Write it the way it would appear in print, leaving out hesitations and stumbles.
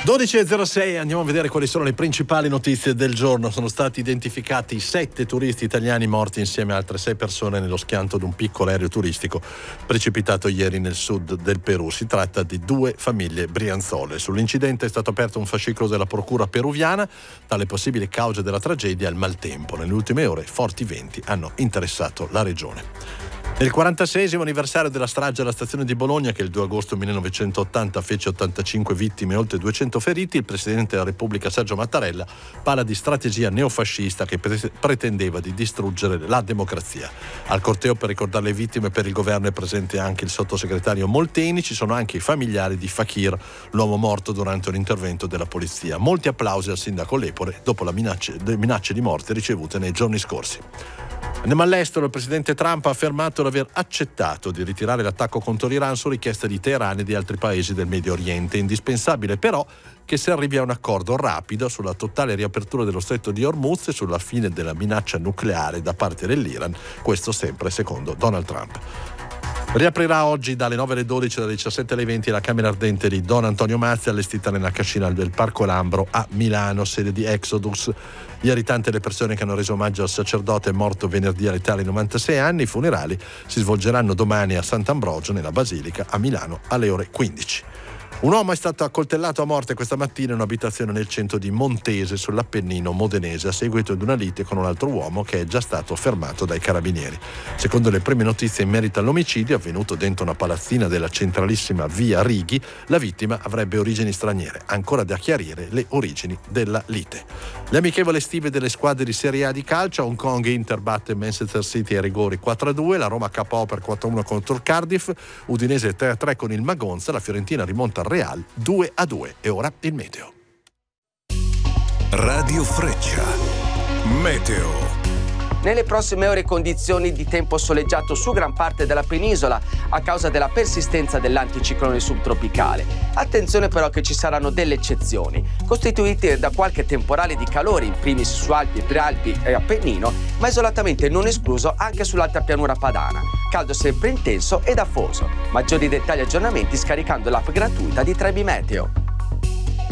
12.06, andiamo a vedere quali sono le principali notizie del giorno. Sono stati identificati 7 turisti italiani morti insieme a altre 6 persone nello schianto di un piccolo aereo turistico precipitato ieri nel sud del Perù. Si tratta di 2 famiglie brianzole. Sull'incidente è stato aperto un fascicolo della procura peruviana. Tale possibile causa della tragedia è il maltempo. Nelle ultime ore forti venti hanno interessato la regione. Nel 46esimo anniversario della strage alla stazione di Bologna, che il 2 agosto 1980 fece 85 vittime e oltre 200 feriti, il Presidente della Repubblica Sergio Mattarella parla di strategia neofascista che pretendeva di distruggere la democrazia. Al corteo per ricordare le vittime per il governo è presente anche il sottosegretario Molteni. Ci sono anche i familiari di Fakir, l'uomo morto durante un intervento della polizia. Molti applausi al sindaco Lepore dopo le minacce di morte ricevute nei giorni scorsi. Andiamo all'estero. Il presidente Trump ha affermato di aver accettato di ritirare l'attacco contro l'Iran su richiesta di Teheran e di altri paesi del Medio Oriente. È indispensabile però che si arrivi a un accordo rapido sulla totale riapertura dello stretto di Hormuz e sulla fine della minaccia nucleare da parte dell'Iran, questo sempre secondo Donald Trump. Riaprirà oggi dalle 9 alle 12 e dalle 17 alle 20 la Camera Ardente di Don Antonio Mazzi, allestita nella cascina del Parco Lambro a Milano, sede di Exodus. Ieri tante le persone che hanno reso omaggio al sacerdote morto venerdì all'età di 96 anni. I funerali si svolgeranno domani a Sant'Ambrogio, nella Basilica, a Milano, alle ore 15. Un uomo è stato accoltellato a morte questa mattina in un'abitazione nel centro di Montese, sull'Appennino modenese, a seguito di una lite con un altro uomo che è già stato fermato dai carabinieri. Secondo le prime notizie in merito all'omicidio, avvenuto dentro una palazzina della centralissima via Righi, la vittima avrebbe origini straniere. Ancora da chiarire le origini della lite. Le amichevoli estive delle squadre di Serie A di calcio. Hong Kong Inter batte Manchester City ai rigori 4-2, la Roma KO per 4-1 contro il Cardiff, Udinese 3-3 con il Magonza, la Fiorentina rimonta al Real 2-2. E ora il meteo. Radio Freccia. Meteo. Nelle prossime ore condizioni di tempo soleggiato su gran parte della penisola a causa della persistenza dell'anticiclone subtropicale. Attenzione però che ci saranno delle eccezioni, costituite da qualche temporale di calore, in primis su Alpi, Prealpi e Appennino, ma isolatamente non escluso anche sull'alta pianura padana. Caldo sempre intenso ed afoso. Maggiori dettagli e aggiornamenti scaricando l'app gratuita di Trebi Meteo.